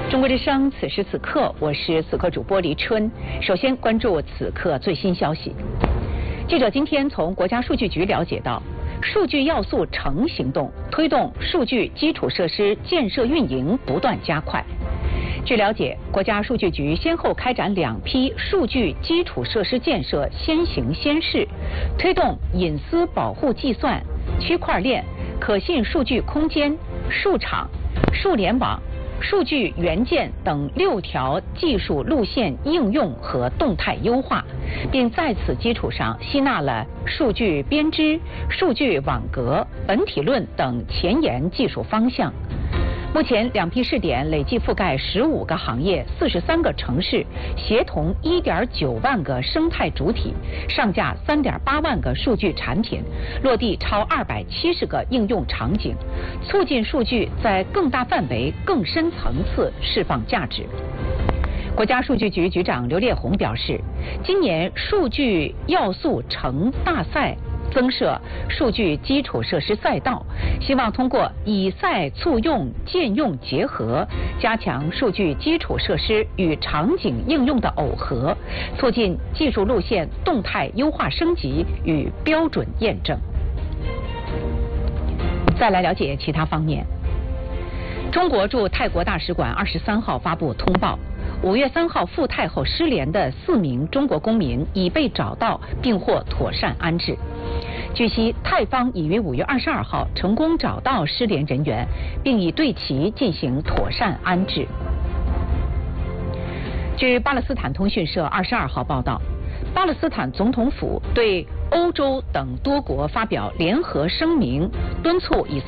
中国之声，此时此刻，我是此刻主播黎春。首先关注此刻最新消息。记者今天从国家数据局了解到，数据要素城行动推动数据基础设施建设运营不断加快。据了解，国家数据局先后开展2批数据基础设施建设先行先试，推动隐私保护计算、区块链、可信数据空间、数场、数联网、数据元件等6条技术路线应用和动态优化，并在此基础上吸纳了数据编织、数据网格、本体论等前沿技术方向。目前2批试点累计覆盖15个行业、43个城市，协同1.9万个生态主体，上架3.8万个数据产品，落地超270个应用场景，促进数据在更大范围、更深层次释放价值。国家数据局局长刘烈宏表示，今年数据要素城大赛增设数据基础设施赛道，希望通过以赛促用、渐用结合，加强数据基础设施与场景应用的耦合，促进技术路线动态优化升级与标准验证。再来了解其他方面。中国驻泰国大使馆23号发布通报，5月3号赴泰后失联的4名中国公民已被找到并获妥善安置。据悉，泰方已于5月22号成功找到失联人员，并已对其进行妥善安置。据巴勒斯坦通讯社22号报道，巴勒斯坦总统府对欧洲等多国发表联合声明，敦促以色